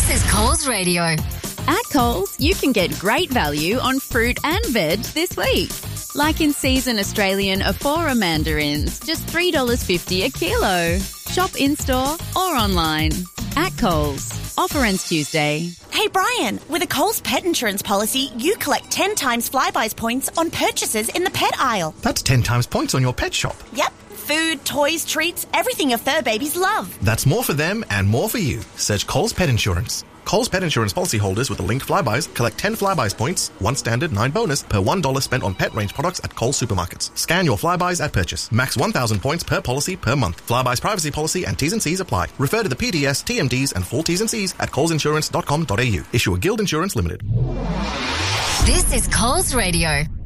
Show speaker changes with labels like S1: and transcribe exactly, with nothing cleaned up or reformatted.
S1: This is Coles Radio.
S2: At Coles, you can get great value on fruit and veg this week. Like in season Australian Aphora mandarins, just three dollars fifty a kilo. Shop in-store or online. At Coles. Offer ends Tuesday.
S3: Hey Brian, with a Coles pet insurance policy, you collect ten times Flybuys points on purchases in the pet aisle.
S4: That's ten times points on your pet shop.
S3: Yep. Food, toys, treats, everything your fur babies love.
S4: That's more for them and more for you. Search Coles Pet Insurance. Coles Pet Insurance policyholders with the linked Flybuys collect ten Flybuys points, one standard, nine bonus, per one dollar spent on pet range products at Coles supermarkets. Scan your Flybuys at purchase. Max one thousand points per policy per month. Flybuys privacy policy and T's and C's apply. Refer to the P D S, T M Ds and full T's and C's at coles insurance dot com dot a u. Issue a Guild Insurance Limited.
S1: This is Coles Radio.